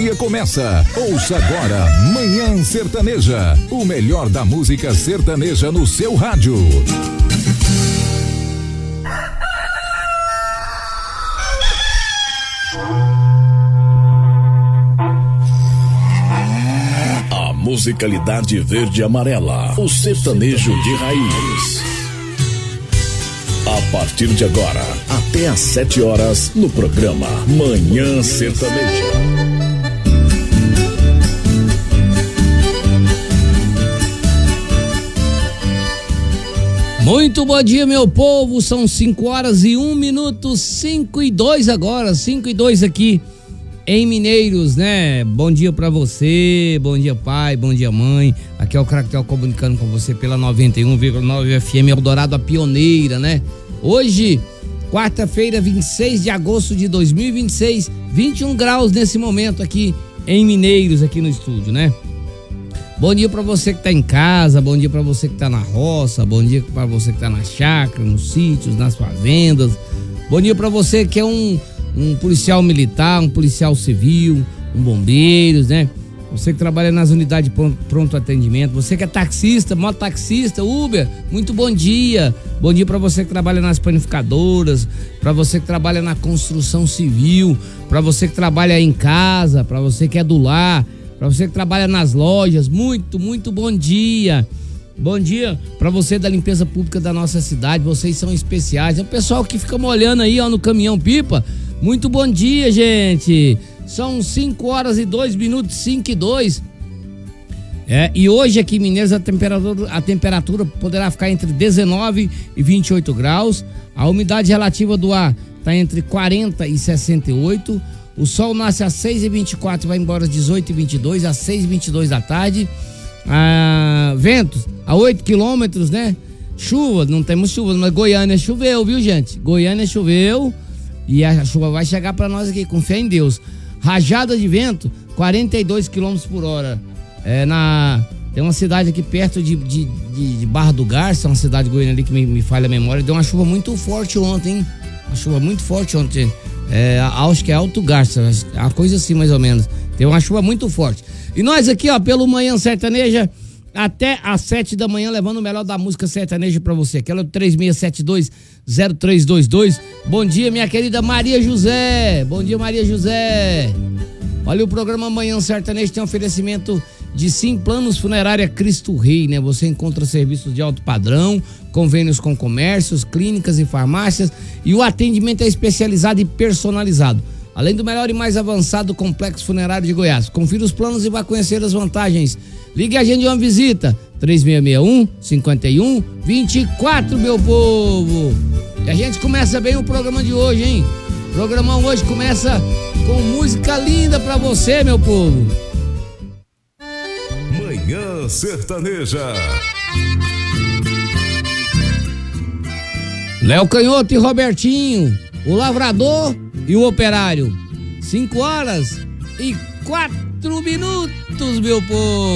dia começa. Ouça agora Manhã Sertaneja, o melhor da música sertaneja no seu rádio. A musicalidade verde e amarela, o sertanejo de raiz. A partir de agora, até às 7 horas, no programa Manhã Sertaneja. Muito bom dia, meu povo. São 5 horas e 1 minuto, 5 e 2 agora, 5 e 2 aqui em Mineiros, né? Bom dia pra você, bom dia pai, bom dia mãe. Aqui é o Cractel comunicando com você pela 91,9 FM Eldorado, a pioneira, né? Hoje, quarta-feira, 26 de agosto de 2026, 21 graus nesse momento aqui em Mineiros, aqui no estúdio, né? Bom dia pra você que tá em casa, bom dia pra você que tá na roça, bom dia pra você que tá na chácara, nos sítios, nas fazendas. Bom dia pra você que é um policial militar, um policial civil, um bombeiro, né? Você que trabalha nas unidades de pronto atendimento, você que é taxista, mototaxista, Uber, muito bom dia. Bom dia para você que trabalha nas panificadoras, para você que trabalha na construção civil, para você que trabalha em casa, para você que é do lar, para você que trabalha nas lojas, muito bom dia. Bom dia para você da limpeza pública da nossa cidade, vocês são especiais. É o pessoal que fica molhando aí, ó, no caminhão pipa. Muito bom dia, gente. São 5 horas e 2 minutos, 5 e 2. E hoje aqui em Mineiros a temperatura poderá ficar entre 19 e 28 graus. A umidade relativa do ar está entre 40 e 68. O sol nasce às 6h24 e vai embora às 18h22, às 6h22 da tarde. Ventos a 8 quilômetros, né? Chuva, não temos chuva, mas Goiânia choveu, viu, gente? Goiânia choveu e a chuva vai chegar para nós aqui, com fé em Deus. Rajada de vento, 42 km por hora. Tem uma cidade aqui perto de Barra do Garça, uma cidade goiana ali que me falha a memória. Deu uma chuva muito forte ontem, hein? Uma chuva muito forte ontem. Acho que é Alto Garça, uma coisa assim mais ou menos. Deu uma chuva muito forte. E nós aqui, ó, pelo Manhã Sertaneja, até às 7 da manhã, levando o melhor da música sertaneja pra você. Aquela 3672-0322. Bom dia, minha querida Maria José. Bom dia, Maria José. Olha, o programa Manhã Sertaneja tem um oferecimento de Sim Planos Funerária Cristo Rei, né? Você encontra serviços de alto padrão, convênios com comércios, clínicas e farmácias, e o atendimento é especializado e personalizado. Além do melhor e mais avançado complexo funerário de Goiás. Confira os planos e vá conhecer as vantagens. Ligue a gente de uma visita, 3661-5124, meu povo. E a gente começa bem o programa de hoje, hein? O programão hoje começa com música linda pra você, meu povo. Manhã Sertaneja. Léo Canhoto e Robertinho, o lavrador e o operário. 5 horas e 4 minutos, meu povo.